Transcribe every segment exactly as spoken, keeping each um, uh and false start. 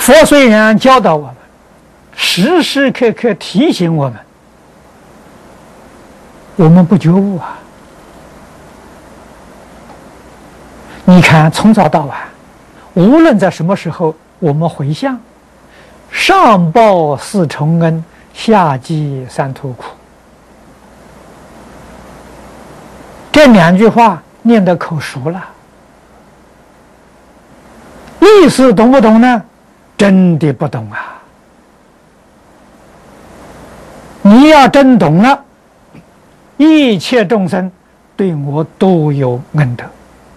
佛虽然教导我们，时时刻刻提醒我们，我们不觉悟啊！你看，从早到晚，无论在什么时候，我们回向，上报四重恩，下济三途苦。这两句话念得口熟了，意思懂不懂呢？真的不懂啊！你要真懂了，一切众生对我都有恩德，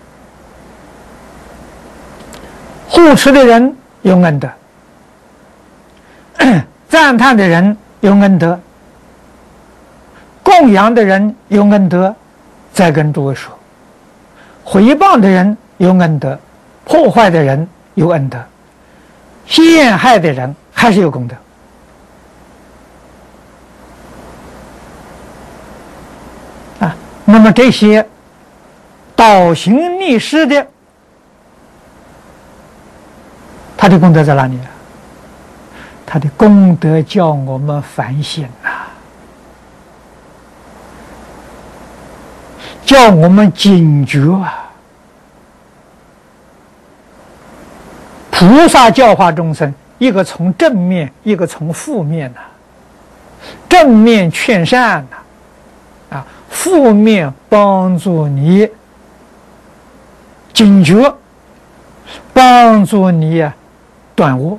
护持的人有恩德，赞叹的人有恩德，供养的人有恩德。再跟诸位说，毁谤的人有恩德，破坏的人有恩德，陷害的人还是有功德。啊，那么这些倒行逆施的，他的功德在哪里啊？他的功德叫我们反省啊，叫我们警觉啊！菩萨教化众生，一个从正面，一个从负面呐、啊。正面劝善呐、啊，啊，负面帮助你警觉，帮助你啊断恶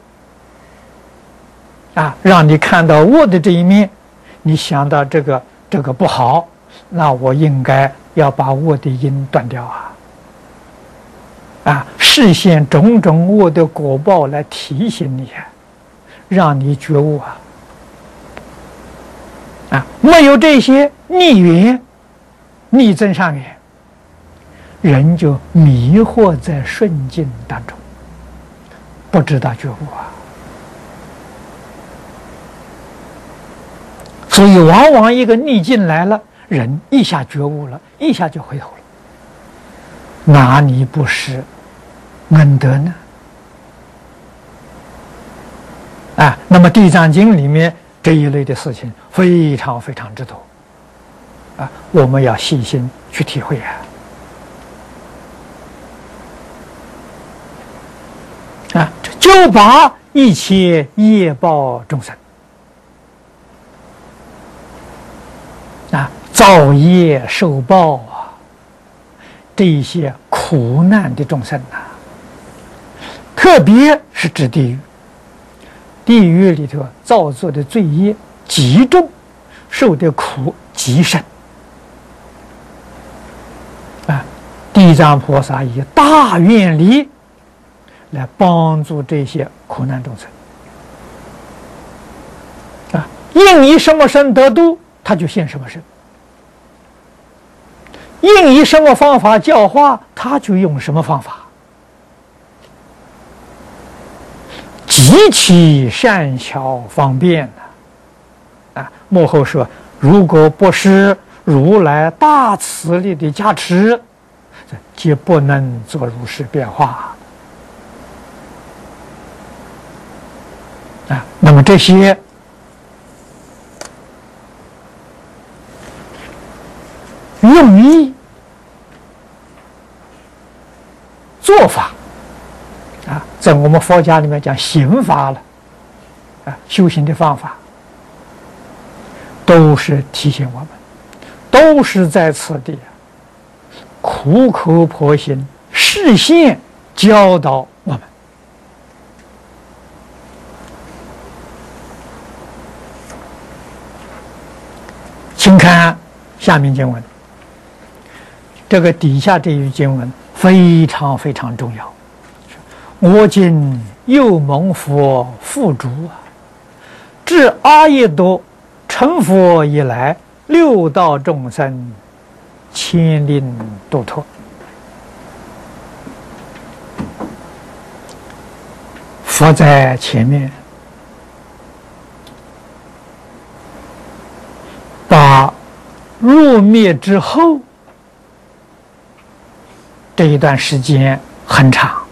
啊，让你看到恶的这一面，你想到这个这个不好，那我应该要把恶的因断掉啊！啊，示现种种恶的果报来提醒你，让你觉悟啊！啊，没有这些逆缘、逆增上缘，人就迷惑在顺境当中，不知道觉悟啊！所以，往往一个逆境来了，人一下觉悟了，一下就回头了，哪里不是恩德呢？啊，那么《地藏经》里面这一类的事情非常非常之多，啊，我们要细心去体会啊！啊，就把一切业报众生。啊，造业受报啊，这一些苦难的众生呐、啊，特别是指地狱，地狱里头造作的罪业极重，受的苦极深啊。地藏菩萨以大愿力来帮助这些苦难众生啊，应以什么身得度，他就现什么身；应以什么方法教化，他就用什么方法，极其善巧方便啊！啊，幕后说，如果不是如来大慈力的加持，皆不能做如是变化啊。那么这些用意、做法啊，在我们佛家里面讲行法了啊，修行的方法，都是提醒我们，都是在此地苦口婆心、示现教导我们。请看下面经文。这个底下这一经文非常非常重要。我今又蒙佛付嘱啊，至阿逸多成佛以来，六道众生千令度脱。佛在前面把入灭之后这一段时间很长